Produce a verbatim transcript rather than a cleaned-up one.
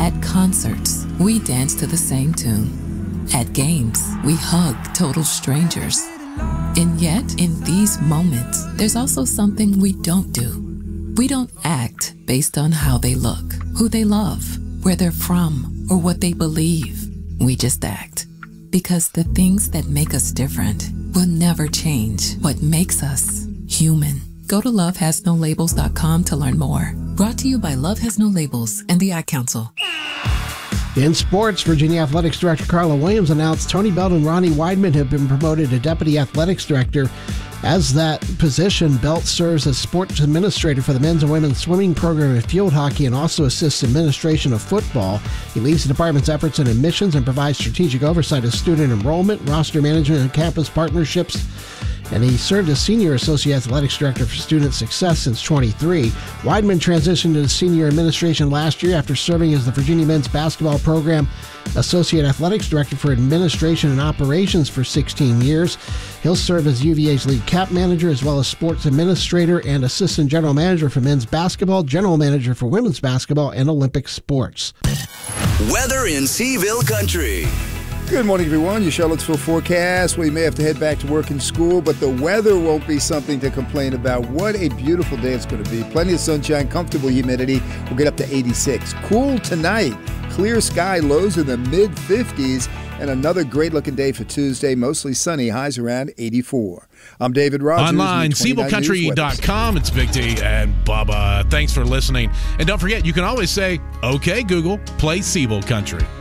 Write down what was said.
At concerts, we dance to the same tune. At games, we hug total strangers. And yet, in these moments, there's also something we don't do. We don't act based on how they look, who they love, where they're from, or what they believe. We just act. Because the things that make us different will never change what makes us human. Go to love has no labels dot com to learn more. Brought to you by Love Has No Labels and the Ad Council. In sports, Virginia Athletics Director Carla Williams announced Tony Belt and Ronnie Weidman have been promoted to Deputy Athletics Director. As that position, Belt serves as sports administrator for the men's and women's swimming program in field hockey and also assists administration of football. He leads the department's efforts in admissions and provides strategic oversight of student enrollment, roster management, and campus partnerships. And he served as Senior Associate Athletics Director for Student Success since twenty-three. Weidman transitioned to Senior Administration last year after serving as the Virginia Men's Basketball Program Associate Athletics Director for Administration and Operations for sixteen years. He'll serve as U V A's lead cap manager as well as sports administrator and assistant general manager for men's basketball, general manager for women's basketball, and Olympic sports. Weather in Seville Country. Good morning, everyone. Your Charlottesville forecast. We may have to head back to work and school, but the weather won't be something to complain about. What a beautiful day it's going to be. Plenty of sunshine, comfortable humidity. We'll get up to eighty-six. Cool tonight. Clear sky, lows in the mid fifties, and another great-looking day for Tuesday. Mostly sunny, highs around eighty-four. I'm David Rogers. Online, Seville Country dot com. It's Big T and Bubba. Thanks for listening. And don't forget, you can always say, okay, Google, play Seville Country.